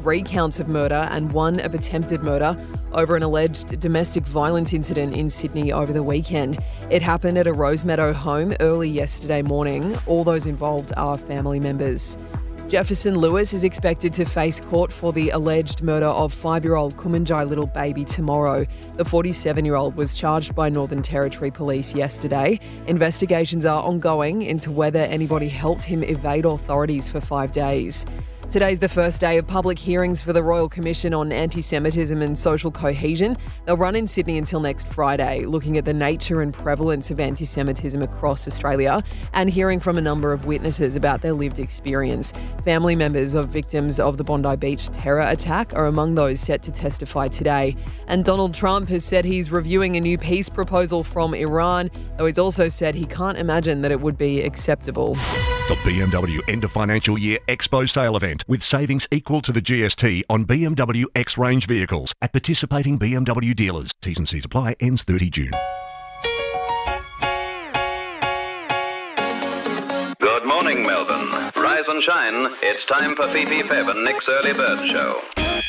3 counts of murder and 1 of attempted murder over an alleged domestic violence incident in Sydney over the weekend. It happened at a Rosemeadow home early yesterday morning. All those involved are family members. Jefferson Lewis is expected to face court for the alleged murder of 5-year-old Kumanjai little baby tomorrow. The 47-year-old was charged by Northern Territory Police yesterday. Investigations are ongoing into whether anybody helped him evade authorities for 5 days. Today's the first day of public hearings for the Royal Commission on Anti-Semitism and Social Cohesion. They'll run in Sydney until next Friday, looking at the nature and prevalence of anti-Semitism across Australia and hearing from a number of witnesses about their lived experience. Family members of victims of the Bondi Beach terror attack are among those set to testify today. And Donald Trump has said he's reviewing a new peace proposal from Iran, though he's also said he can't imagine that it would be acceptable. The BMW End of Financial Year Expo Sale Event with savings equal to the GST on BMW X-Range vehicles at participating BMW dealers. T's and C's apply, ends 30 June. Good morning, Melbourne. Rise and shine. It's time for Fifi Faven, Nick's Early Bird Show.